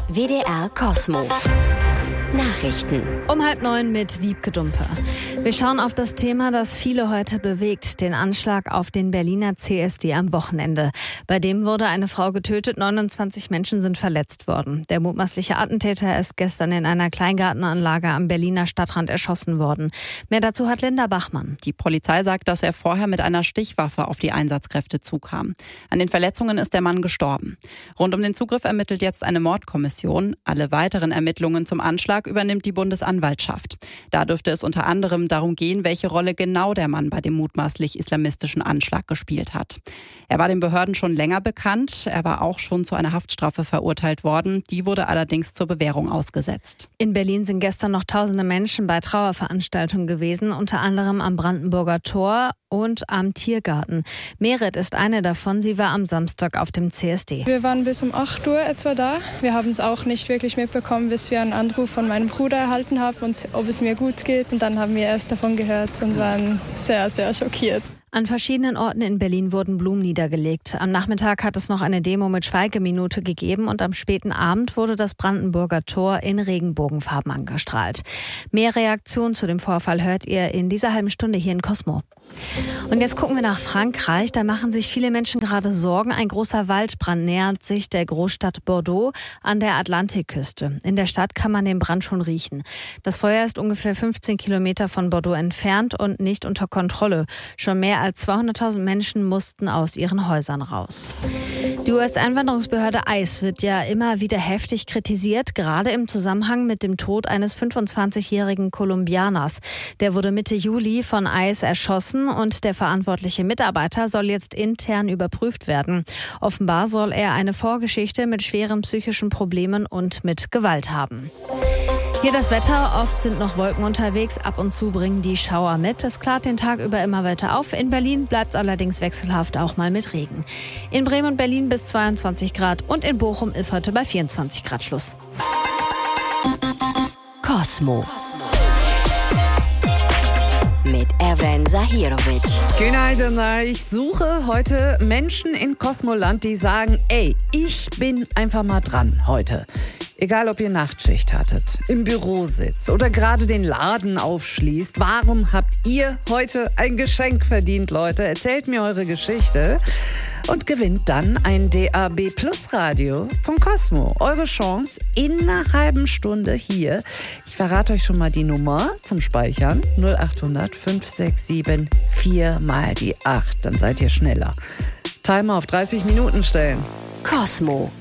WDR Cosmo. Nachrichten. Um 8:30 mit Wiebke Dumpe. Wir schauen auf das Thema, das viele heute bewegt, den Anschlag auf den Berliner CSD am Wochenende. Bei dem wurde eine Frau getötet, 29 Menschen sind verletzt worden. Der mutmaßliche Attentäter ist gestern in einer Kleingartenanlage am Berliner Stadtrand erschossen worden. Mehr dazu hat Linda Bachmann. Die Polizei sagt, dass er vorher mit einer Stichwaffe auf die Einsatzkräfte zukam. An den Verletzungen ist der Mann gestorben. Rund um den Zugriff ermittelt jetzt eine Mordkommission. Alle weiteren Ermittlungen zum Anschlag übernimmt die Bundesanwaltschaft. Da dürfte es unter anderem darum gehen, welche Rolle genau der Mann bei dem mutmaßlich islamistischen Anschlag gespielt hat. Er war den Behörden schon länger bekannt. Er war auch schon zu einer Haftstrafe verurteilt worden. Die wurde allerdings zur Bewährung ausgesetzt. In Berlin sind gestern noch tausende Menschen bei Trauerveranstaltungen gewesen, unter anderem am Brandenburger Tor und am Tiergarten. Merit ist eine davon. Sie war am Samstag auf dem CSD. Wir waren bis um 8 Uhr etwa da. Wir haben es auch nicht wirklich mitbekommen, bis wir einen Anruf von meinem Bruder erhalten haben, und ob es mir gut geht. Und dann haben wir erst davon gehört und waren sehr, sehr schockiert. An verschiedenen Orten in Berlin wurden Blumen niedergelegt. Am Nachmittag hat es noch eine Demo mit Schweigeminute gegeben und am späten Abend wurde das Brandenburger Tor in Regenbogenfarben angestrahlt. Mehr Reaktionen zu dem Vorfall hört ihr in dieser halben Stunde hier in Cosmo. Und jetzt gucken wir nach Frankreich. Da machen sich viele Menschen gerade Sorgen. Ein großer Waldbrand nähert sich der Großstadt Bordeaux an der Atlantikküste. In der Stadt kann man den Brand schon riechen. Das Feuer ist ungefähr 15 Kilometer von Bordeaux entfernt und nicht unter Kontrolle. Schon mehr als 200.000 Menschen mussten aus ihren Häusern raus. Die US-Einwanderungsbehörde ICE wird ja immer wieder heftig kritisiert, gerade im Zusammenhang mit dem Tod eines 25-jährigen Kolumbianers. Der wurde Mitte Juli von ICE erschossen und der verantwortliche Mitarbeiter soll jetzt intern überprüft werden. Offenbar soll er eine Vorgeschichte mit schweren psychischen Problemen und mit Gewalt haben. Hier das Wetter. Oft sind noch Wolken unterwegs. Ab und zu bringen die Schauer mit. Es klart den Tag über immer weiter auf. In Berlin bleibt es allerdings wechselhaft, auch mal mit Regen. In Bremen und Berlin bis 22 Grad und in Bochum ist heute bei 24 Grad Schluss. Cosmo. Mit Evren Zahirovic. Goedenavond. Ich suche heute Menschen in Cosmoland, die sagen, ey, ich bin einfach mal dran heute. Egal, ob ihr Nachtschicht hattet, im Büro sitzt oder gerade den Laden aufschließt. Warum habt ihr heute ein Geschenk verdient, Leute? Erzählt mir eure Geschichte und gewinnt dann ein DAB Plus Radio von Cosmo. Eure Chance in einer halben Stunde hier. Ich verrate euch schon mal die Nummer zum Speichern. 0800 567 4 mal die 8. Dann seid ihr schneller. Timer auf 30 Minuten stellen. Cosmo.